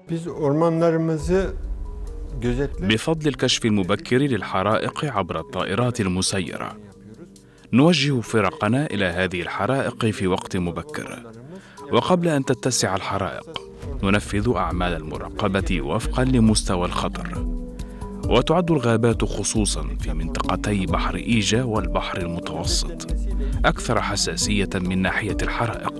بفضل الكشف المبكر للحرائق عبر الطائرات المسيرة، نوجه فرقنا إلى هذه الحرائق في وقت مبكر، وقبل أن تتسع الحرائق ننفذ أعمال المراقبة وفقا لمستوى الخطر. وتعد الغابات خصوصا في منطقتي بحر إيجا والبحر المتوسط أكثر حساسية من ناحية الحرائق.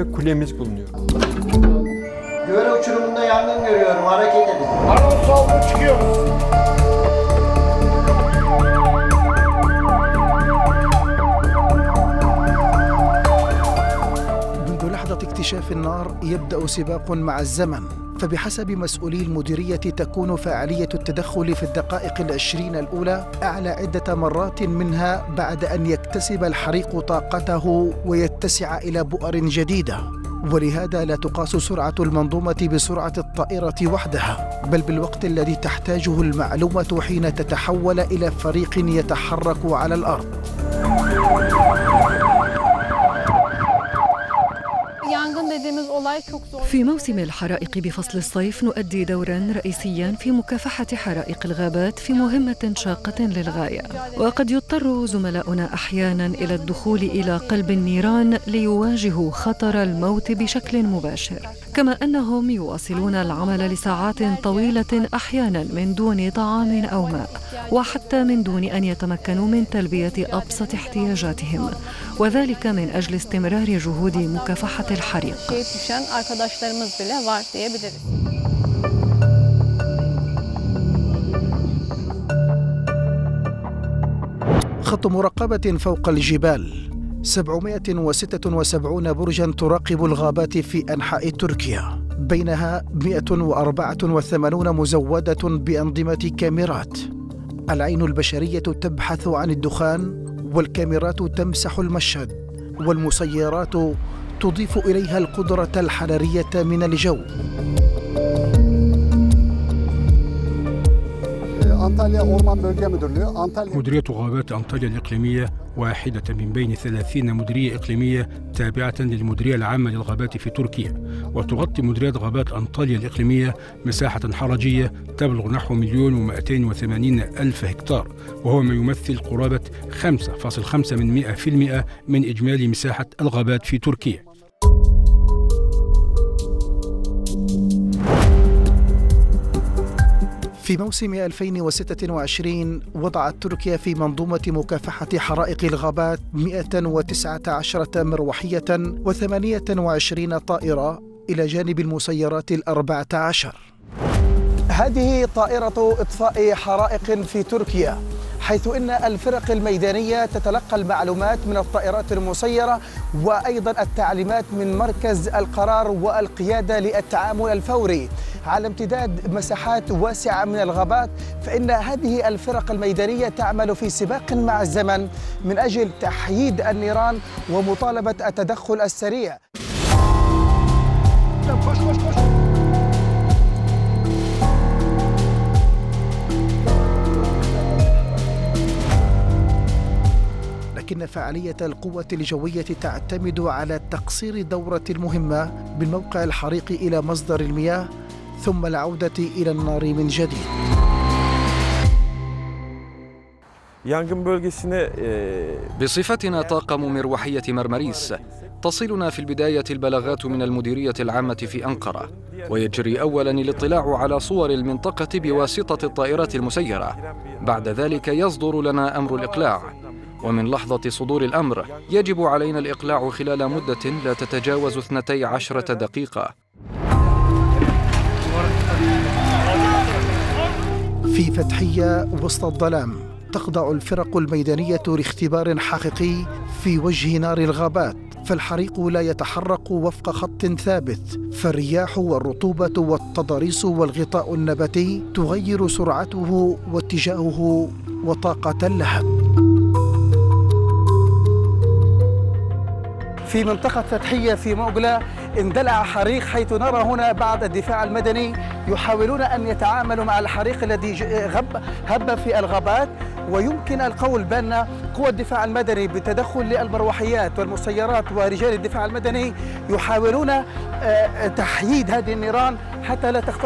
منذ لحظة اكتشاف النار يبدأ سباق مع الزمن، فبحسب مسؤولي المديرية تكون فاعلية التدخل في الدقائق 20 الأولى أعلى عدة مرات منها بعد أن يكتسب الحريق طاقته ويتسع إلى بؤر جديدة. ولهذا لا تقاس سرعة المنظومة بسرعة الطائرة وحدها، بل بالوقت الذي تحتاجه المعلومة حين تتحول إلى فريق يتحرك على الأرض. في موسم الحرائق بفصل الصيف نؤدي دورا رئيسيا في مكافحة حرائق الغابات في مهمة شاقة للغاية، وقد يضطر زملاؤنا أحيانا إلى الدخول إلى قلب النيران ليواجهوا خطر الموت بشكل مباشر، كما أنهم يواصلون العمل لساعات طويلة أحيانا من دون طعام أو ماء، وحتى من دون أن يتمكنوا من تلبية أبسط احتياجاتهم، وذلك من أجل استمرار جهود مكافحة الحريق. خط مراقبة فوق الجبال، 776 برجاً تراقب الغابات في أنحاء تركيا، بينها 184 مزودة بأنظمة كاميرات. العين البشرية تبحث عن الدخان، والكاميرات تمسح المشهد، والمسيرات تضيف إليها القدرة الحرارية من الجو. مديرية غابات أنطاليا الإقليمية واحدة من بين 30 مديرية إقليمية تابعة للمديرية العامة للغابات في تركيا، وتغطي مديرية غابات أنطاليا الإقليمية مساحة حرجية تبلغ نحو 1,280,000 هكتار، وهو ما يمثل قرابة 5.5% من إجمالي مساحة الغابات في تركيا. في موسم 2026 وضعت تركيا في منظومة مكافحة حرائق الغابات 119 مروحية و28 طائرة إلى جانب المسيرات 14. هذه طائرة إطفاء حرائق في تركيا، حيث إن الفرق الميدانية تتلقى المعلومات من الطائرات المسيرة وأيضا التعليمات من مركز القرار والقيادة للتعامل الفوري على امتداد مساحات واسعة من الغابات. فإن هذه الفرق الميدانية تعمل في سباق مع الزمن من أجل تحييد النيران ومطالبة التدخل السريع. لكن فعالية القوة الجوية تعتمد على تقصير دورة المهمة من موقع الحريق إلى مصدر المياه ثم العودة إلى النار من جديد. بصفتنا طاقم مروحية مرمريس تصلنا في البداية البلاغات من المديرية العامة في أنقرة، ويجري أولاً الاطلاع على صور المنطقة بواسطة الطائرات المسيرة. بعد ذلك يصدر لنا أمر الإقلاع، ومن لحظة صدور الأمر يجب علينا الإقلاع خلال مدة لا تتجاوز 12 دقيقة. في فتحية وسط الظلام تخضع الفرق الميدانية لاختبار حقيقي في وجه نار الغابات، فالحريق لا يتحرك وفق خط ثابت، فالرياح والرطوبة والتضاريس والغطاء النباتي تغير سرعته واتجاهه وطاقة اللهب. في منطقة فتحية في موغلا اندلع حريق، حيث نرى هنا بعض الدفاع المدني يحاولون أن يتعاملوا مع الحريق الذي هب في الغابات. ويمكن القول بأن قوى الدفاع المدني بتدخل للمروحيات والمسيرات ورجال الدفاع المدني يحاولون تحييد هذه النيران حتى لا تختلط